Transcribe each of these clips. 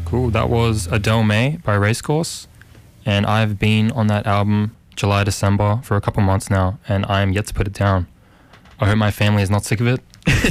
Cool. That was Adele May by Racecourse. And I've been on that album July, December for a couple months now, and I am yet to put it down. I hope my family is not sick of it.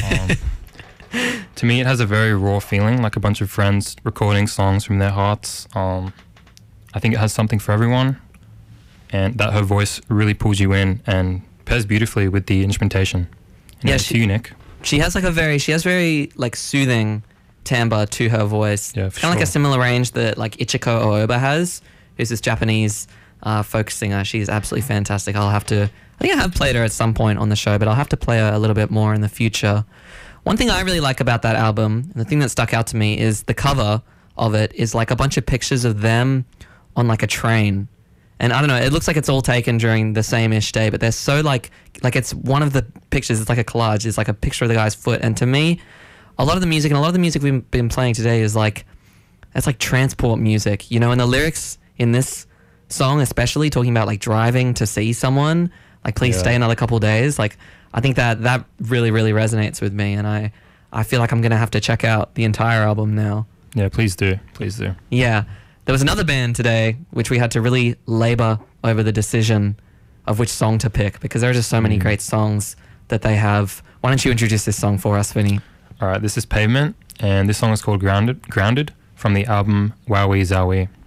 To me, it has a very raw feeling, like a bunch of friends recording songs from their hearts. I think it has something for everyone, and that her voice really pulls you in and pairs beautifully with the instrumentation. And it's unique. She has very like soothing timbre to her voice. Yeah, it's kind of like a similar range that like Ichiko Aoba has, who's this Japanese folk singer. She's absolutely fantastic. I think I have played her at some point on the show, but I'll have to play her a little bit more in the future. One thing I really like about that album, and the thing that stuck out to me, is the cover of it is like a bunch of pictures of them on like a train. And I don't know, it looks like it's all taken during the same-ish day, but they're so like it's one of the pictures, it's like a collage, it's like a picture of the guy's foot. And to me, a lot of the music we've been playing today is like, it's like transport music, you know, and the lyrics in this song especially talking about like driving to see someone, like please stay another couple of days. Like I think that really, really resonates with me, and I feel like I'm going to have to check out the entire album now. Yeah, please do. Please do. Yeah. There was another band today which we had to really labor over the decision of which song to pick, because there are just so many great songs that they have. Why don't you introduce this song for us, Vinny? All right, this is Pavement, and this song is called Grounded from the album Wowie Zowie.